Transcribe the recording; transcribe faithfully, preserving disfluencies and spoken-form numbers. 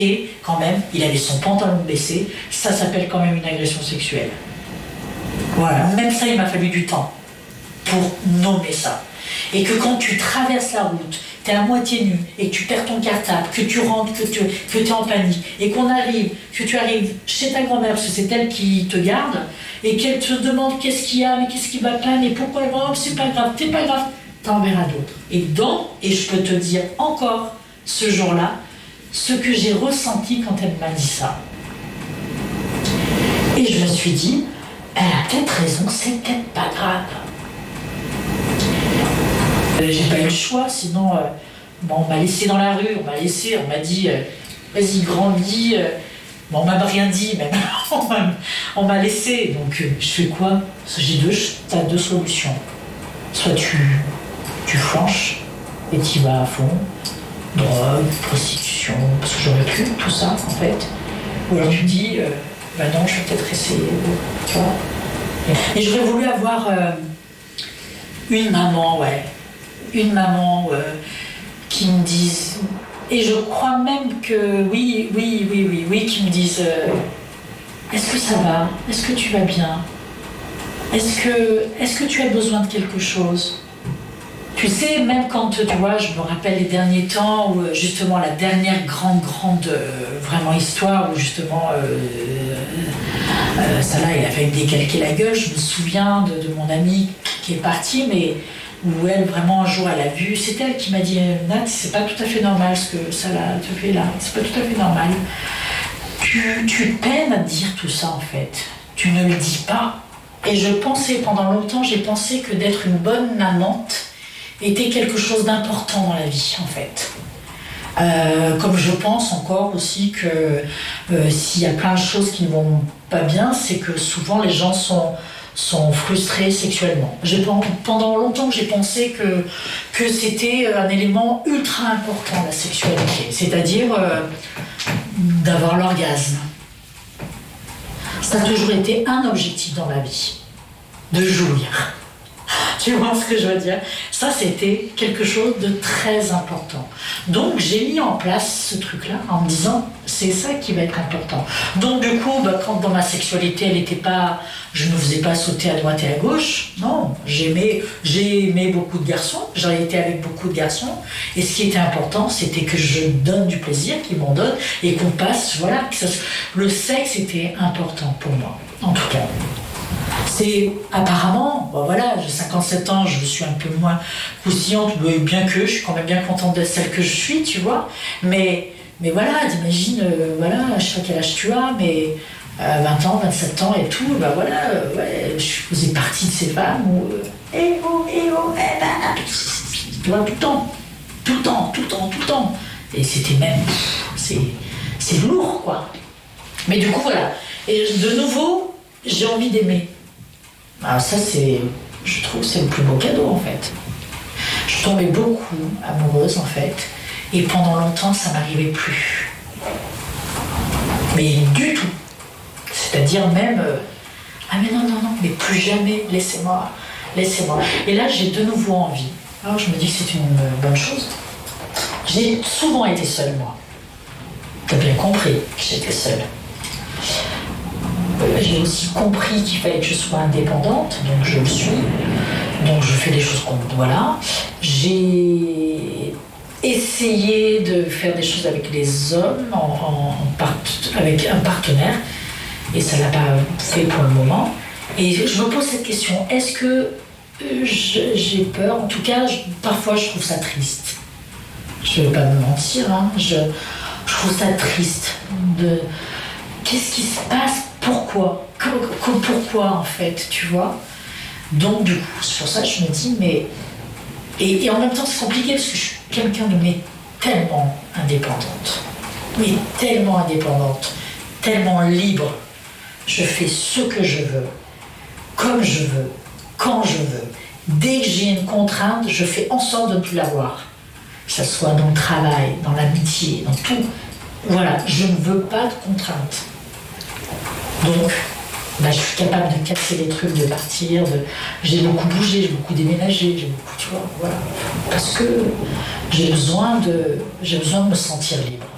Et quand même, il avait son pantalon baissé, ça s'appelle quand même une agression sexuelle. Voilà, même ça, il m'a fallu du temps pour nommer ça. Et que quand tu traverses la route, t'es à moitié nu, et que tu perds ton cartable, que tu rentres, que tu que t'es en panique, et qu'on arrive, que tu arrives chez ta grand-mère, parce que c'est elle qui te garde, et qu'elle te demande qu'est-ce qu'il y a, mais qu'est-ce qui va pas, mais pourquoi, oh, c'est pas grave, t'es pas grave, t'en verras d'autres. Et dans, et je peux te dire encore, ce jour-là, ce que j'ai ressenti quand elle m'a dit ça. Et je me suis dit, elle a peut-être raison, c'est peut-être pas grave. J'ai pas eu le choix, sinon euh, bon, on m'a laissé dans la rue, on m'a laissé, on m'a dit euh, vas-y grandis, euh, bon, on m'a rien dit même, on m'a laissé, donc euh, je fais quoi? J'ai deux, t'as deux solutions, soit tu, tu flanches et tu vas à fond, drogue, prostitution, parce que j'aurais pu tout ça en fait, ou alors tu dis euh, bah non je vais peut-être essayer, tu vois. Et j'aurais voulu avoir euh, une maman, ouais. Une maman euh, qui me dise, et je crois même que oui, oui, oui, oui, oui, qui me dise euh, est-ce que ça va? Est-ce que tu vas bien? Est-ce que, est-ce que tu as besoin de quelque chose? Tu sais, même quand, tu vois, je me rappelle les derniers temps où justement la dernière grande, grande, euh, vraiment histoire où justement euh, euh, ça là, il a failli me décalquer la gueule. Je me souviens de, de mon amie qui est partie, mais où elle, vraiment, un jour, elle a vu, c'est elle qui m'a dit « Nat, c'est pas tout à fait normal ce que ça là, te fait là, c'est pas tout à fait normal. Tu, tu peines à dire tout ça, en fait. Tu ne le dis pas. » Et je pensais, pendant longtemps, j'ai pensé que d'être une bonne amante était quelque chose d'important dans la vie, en fait. Euh, comme je pense encore aussi que euh, s'il y a plein de choses qui ne vont pas bien, c'est que souvent les gens sont... sont frustrés sexuellement. J'ai, pendant longtemps, j'ai pensé que, que c'était un élément ultra important, la sexualité, c'est-à-dire euh, d'avoir l'orgasme. Ça a toujours été un objectif dans la vie, de jouir. Tu vois ce que je veux dire? Ça, c'était quelque chose de très important. Donc, j'ai mis en place ce truc-là en me disant, c'est ça qui va être important. Donc, du coup, bah, quand dans ma sexualité, elle n'était pas... Je ne me faisais pas sauter à droite et à gauche. Non, j'aimais, j'ai aimé beaucoup de garçons. J'en été avec beaucoup de garçons. Et ce qui était important, c'était que je donne du plaisir, qu'ils m'en donnent, et qu'on passe, voilà. Que ça, le sexe était important pour moi, en tout cas. C'est apparemment, bon voilà, j'ai cinquante-sept ans, je suis un peu moins croustillante, mais bien que je suis quand même bien contente d'être celle que je suis, tu vois. Mais, mais voilà, t'imagines, euh, voilà, je sais pas quel âge tu as, mais euh, vingt ans, vingt-sept ans et tout, bah voilà, euh, ouais, je faisais partie de ces femmes où, euh, eh oh, eh oh, eh bah, tu vois, tout le temps, tout le temps, tout le temps, tout le temps. Et c'était même, c'est, c'est lourd, quoi. Mais du coup, voilà. Et de nouveau, j'ai envie d'aimer. Alors ça, c'est, je trouve que c'est le plus beau cadeau, en fait. Je tombais beaucoup amoureuse, en fait, et pendant longtemps, ça m'arrivait plus. Mais du tout. C'est-à-dire même, euh, ah mais non, non, non, mais plus jamais, laissez-moi, laissez-moi. Et là, j'ai de nouveau envie. Alors je me dis que c'est une bonne chose. J'ai souvent été seule, moi. T'as bien compris que j'étais seule. J'ai aussi compris qu'il fallait que je sois indépendante, donc je le suis. Donc je fais des choses comme voilà. J'ai essayé de faire des choses avec les hommes, en, en, en part, avec un partenaire, et ça ne l'a pas fait pour le moment. Et je me pose cette question, est-ce que euh, je, j'ai peur? En tout cas, je, parfois je trouve ça triste. Je ne vais pas me mentir, hein. je, je trouve ça triste. De, qu'est-ce qui se passe? Pourquoi? Pourquoi en fait, tu vois? Donc du coup, sur ça je me dis, mais... Et, et en même temps c'est compliqué parce que je suis quelqu'un de mais tellement indépendante. Mais tellement indépendante, tellement libre. Je fais ce que je veux, comme je veux, quand je veux. Dès que j'ai une contrainte, je fais en sorte de ne plus l'avoir. Que ce soit dans le travail, dans l'amitié, dans tout. Voilà, je ne veux pas de contrainte. Donc, bah, je suis capable de casser les trucs, de partir, de... j'ai beaucoup bougé, j'ai beaucoup déménagé, j'ai beaucoup, tu vois, voilà. Parce que j'ai besoin de, j'ai besoin de me sentir libre.